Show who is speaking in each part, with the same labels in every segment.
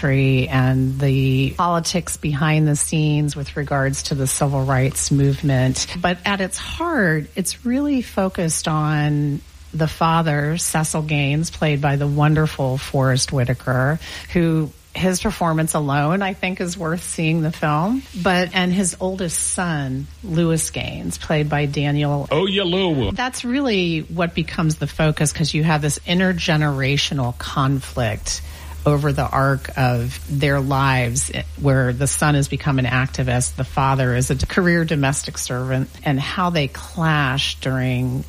Speaker 1: and the politics behind the scenes with regards to the civil rights movement. But at its heart, it's really focused on the father, Cecil Gaines, played by the wonderful Forrest Whitaker, who his performance alone, I think, is worth seeing the film. And his oldest son, Louis Gaines, played by Daniel
Speaker 2: Oyelowo.
Speaker 1: That's really what becomes the focus, because you have this intergenerational conflict over the arc of their lives, where the son has become an activist, the father is a career domestic servant, and how they clash during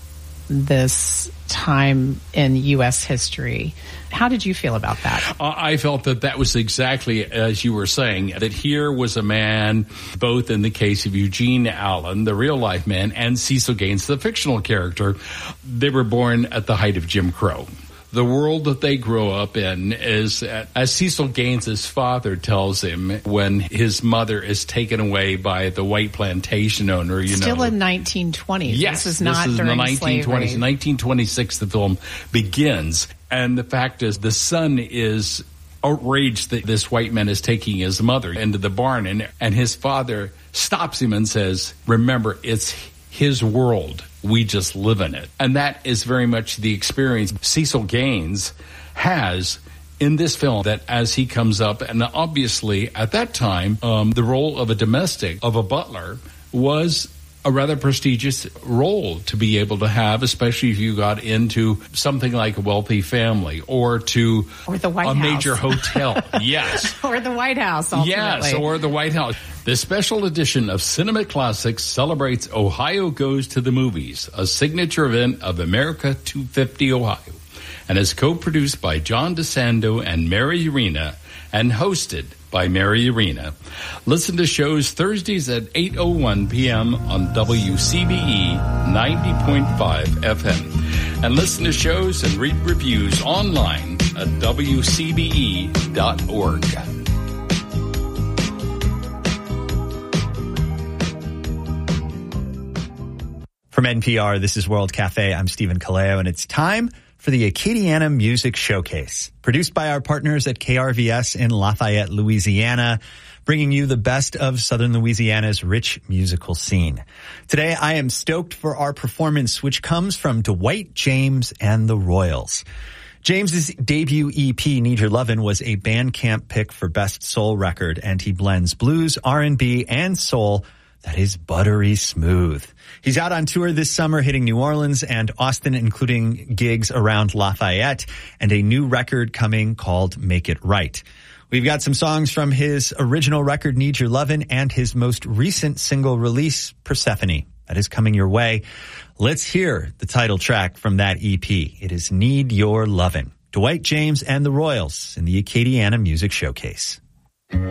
Speaker 1: this time in U.S. history. How did you feel about that?
Speaker 2: I felt that was exactly as you were saying, that here was a man, both in the case of Eugene Allen, the real-life man, and Cecil Gaines, the fictional character. They were born at the height of Jim Crow. The world that they grow up in is, as Cecil Gaines's father tells him, when his mother is taken away by the white plantation owner.
Speaker 1: Still in 1920s.
Speaker 2: Yes,
Speaker 1: this is not
Speaker 2: in
Speaker 1: during
Speaker 2: the 1920s.
Speaker 1: slavery.
Speaker 2: 1926, the film begins, and the fact is, the son is outraged that this white man is taking his mother into the barn, and his father stops him and says, "Remember, it's his world. We just live in it." And that is very much the experience Cecil Gaines has in this film, that as he comes up, and obviously at that time, the role of a domestic, of a butler, was a rather prestigious role to be able to have, especially if you got into something like a wealthy family or the White House. Major hotel. Yes.
Speaker 1: Or the White House, ultimately.
Speaker 2: Yes, or the White House. This special edition of Cinema Classics celebrates Ohio Goes to the Movies, a signature event of America 250 Ohio, and is co-produced by John DeSando and Mary Arena, and hosted by Mary Arena. Listen to shows Thursdays at 8:01 p.m. on WCBE 90.5 FM. And listen to shows and read reviews online at WCBE.org.
Speaker 3: From NPR, this is World Cafe. I'm Stephen Kaleo, and it's time for the Acadiana Music Showcase, produced by our partners at KRVS in Lafayette, Louisiana, bringing you the best of Southern Louisiana's rich musical scene. Today, I am stoked for our performance, which comes from Dwight James and the Royals. James's debut EP, Need Your Lovin', was a Bandcamp pick for Best Soul Record, and he blends blues, R&B, and soul that is buttery smooth. He's out on tour this summer, hitting New Orleans and Austin, including gigs around Lafayette, and a new record coming called Make It Right. We've got some songs from his original record, Need Your Lovin', and his most recent single release, Persephone. That is coming your way. Let's hear the title track from that EP. It is Need Your Lovin'. Dwight James and the Royals in the Acadiana Music Showcase.